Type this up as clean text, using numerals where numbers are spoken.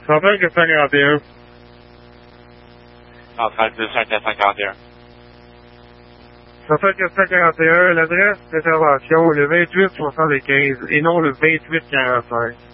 35 451. Non, 32 451. 35 451, l'adresse réservation, le 28 75 et non le 28 45.